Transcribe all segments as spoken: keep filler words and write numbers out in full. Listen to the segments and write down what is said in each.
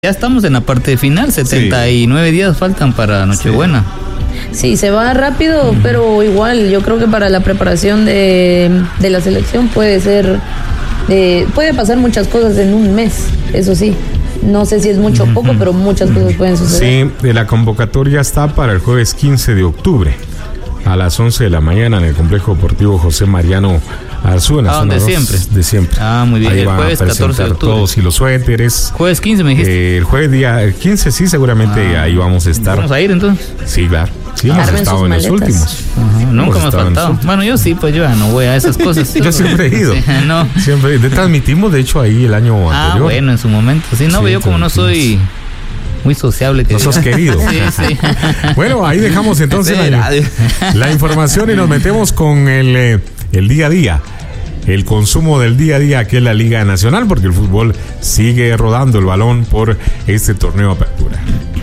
Ya estamos en la parte final, setenta y nueve sí. días faltan para Nochebuena. Sí, se va rápido, mm. pero igual yo creo que para la preparación de, de la selección puede ser, eh, puede pasar muchas cosas en un mes, eso sí. No sé si es mucho o poco, pero muchas cosas pueden suceder. Sí, la convocatoria está para el jueves quince de octubre a las once de la mañana en el Complejo Deportivo José Mariano Arzúa. Ah, de siempre. De siempre. Ah, muy bien. Ahí el van jueves a presentar catorce de octubre. Todos y los suéteres. Jueves quince me dijiste. Eh, el jueves día quince, sí, seguramente ah, ahí vamos a estar. ¿Vamos a ir entonces? Sí, claro. Sí, hemos Armen estado en maletas. los últimos. Ajá, nunca me ha faltado. Bueno, yo sí, pues yo ya no voy a esas cosas. Yo siempre he ido. Sí, no. Siempre. De transmitimos, de hecho, ahí el año ah, anterior. Ah, bueno, en su momento. Sí, no, sí, yo como no soy muy sociable. Que no sos querido. Sí, sí. Bueno, ahí dejamos entonces la, la información y nos metemos con el, eh, el día a día. El consumo del día a día aquí en la Liga Nacional, porque el fútbol sigue rodando el balón por este torneo de apertura.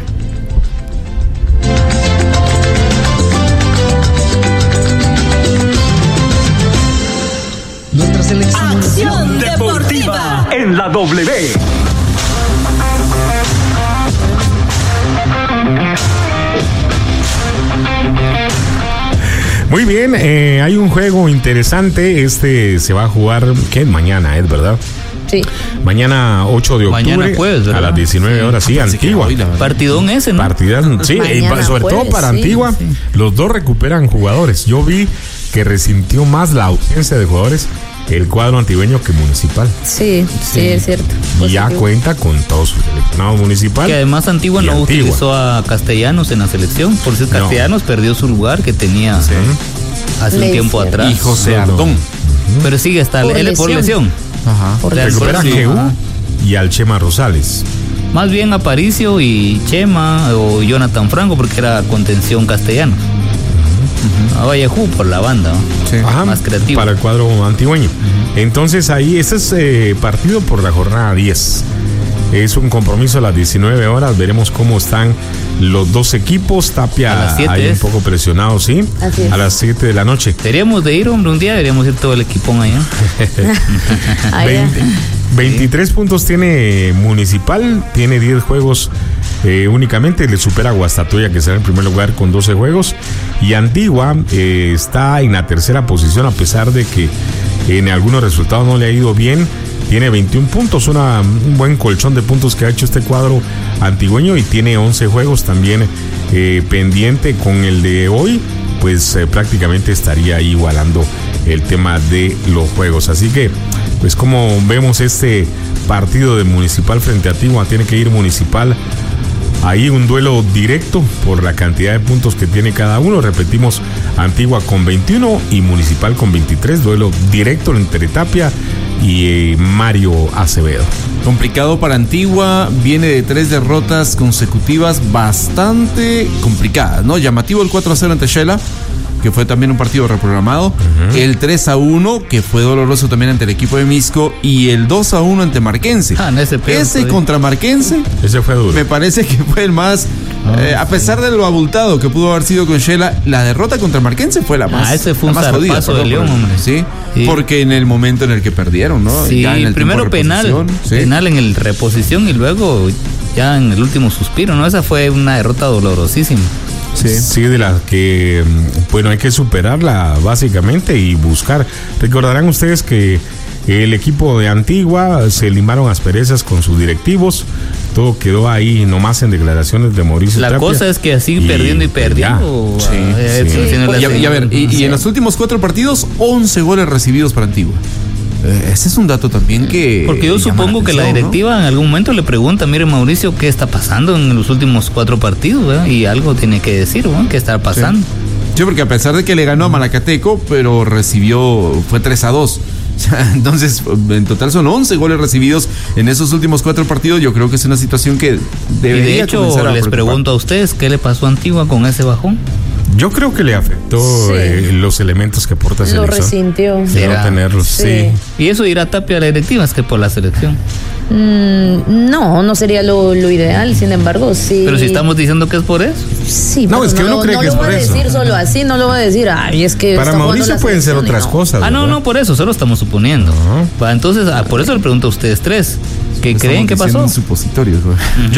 Nuestra selección. Acción deportiva en la W. Muy bien, eh, hay un juego interesante. Este se va a jugar, ¿qué? Mañana, ¿es verdad? Sí. Mañana ocho de octubre. Mañana jueves, ¿verdad? A las diecinueve horas, sí, sí Antigua. Partidón ese, ¿no? Partidón, sí, y sobre jueves, todo para sí, Antigua, sí. Los dos recuperan jugadores. Yo vi que resintió más la ausencia de jugadores el cuadro antigüeño que Municipal. Sí, sí, sí, es cierto. Y ya cuenta con todos sus seleccionados Municipal. Que además Antigua no Antigua. utilizó a Castellanos en la selección. Por si Castellanos no. perdió su lugar que tenía sí. hace Le un tiempo cierto. atrás. Y José Ardón. Uh-huh. Pero sigue hasta por él lesión. por lesión. Ajá. Por recupera a G U y al Chema Rosales. Más bien Aparicio y Chema o Jonathan Franco, porque era contención Castellanos. Uh-huh. A Vallejú por la banda, ¿no? Sí. Ajá, más creativo para el cuadro antigüeño. Uh-huh. Entonces ahí ese es eh, partido por la jornada diez. Es un compromiso a las diecinueve horas. Veremos cómo están los dos equipos. Tapia ahí es. un poco presionado, sí. Así es. A las siete de la noche. Deberíamos de ir, hombre, un día deberíamos ir todo el equipón allá. veinte, veintitrés sí. puntos tiene Municipal, tiene diez juegos eh, únicamente. Le supera a Guastatoya, que será en primer lugar con doce juegos. Y Antigua eh, está en la tercera posición, a pesar de que en algunos resultados no le ha ido bien. Tiene veintiún puntos, una, un buen colchón de puntos que ha hecho este cuadro antigüeño, y tiene once juegos también eh, pendiente. Con el de hoy, pues eh, prácticamente estaría igualando el tema de los juegos. Así que, pues como vemos este partido de Municipal frente a Antigua, tiene que ir Municipal. Ahí un duelo directo por la cantidad de puntos que tiene cada uno. Repetimos, Antigua con veintiuno y Municipal con veintitrés. Duelo directo entre Tapia y eh, Mario Acevedo. Complicado para Antigua, viene de tres derrotas consecutivas bastante complicadas, ¿no? Llamativo el cuatro a cero ante Shela, que fue también un partido reprogramado, uh-huh. el tres a uno, que fue doloroso también ante el equipo de Misco, y el dos a uno ante Marquense. Ah, en ese peor, ese contra Marquense, ese fue duro. Me parece que fue el más, oh, eh, a pesar sí. de lo abultado que pudo haber sido con Shela, la derrota contra Marquense fue la más. Ah, ese fue un zarpazo de León, hombre. ¿Sí? Sí, porque en el momento en el que perdieron, ¿no? Sí, ya en el primero penal, ¿sí? penal en el reposición y luego ya en el último suspiro, ¿no? Esa fue una derrota dolorosísima. Sí. sí, de la que, bueno, hay que superarla básicamente y buscar. Recordarán ustedes que el equipo de Antigua se limaron asperezas con sus directivos. Todo quedó ahí nomás en declaraciones de Mauricio La Tapia. cosa es que así y perdiendo y perdiendo. Ya, sí, eh, sí. sí. Y, a, y a ver, y, y en los últimos cuatro partidos, once goles recibidos para Antigua. Eh, ese es un dato también que... Porque yo supongo que la directiva, ¿no?, en algún momento le pregunta, mire Mauricio, ¿qué está pasando en los últimos cuatro partidos? ¿verdad? Y algo tiene que decir, ¿no? ¿Qué está pasando? Sí. sí, porque a pesar de que le ganó a Malacateco, pero recibió, fue tres a dos. Entonces, en total son once goles recibidos en esos últimos cuatro partidos. Yo creo que es una situación que debería y de hecho, comenzar a les preocupar. Pregunto a ustedes, ¿qué le pasó a Antigua con ese bajón? Yo creo que le afectó sí. eh, los elementos que aporta selección. Lo resintió. De no tenerlos, sí. sí. Y eso irá Tapia a la directiva, es que por la selección. Mm, no, no sería lo, lo ideal, sin embargo, sí. Pero si estamos diciendo que es por eso. Sí, no, es que uno no, cree no que es lo por va a eso. decir solo así, no lo va a decir, ay, es que para Mauricio pueden ser otras no. cosas. Ah, no, ¿verdad? no, por eso, solo estamos suponiendo. Va, entonces, ah, por eso le pregunto a ustedes tres, ¿qué Estamos creen que diciendo pasó? un supositorio, güey.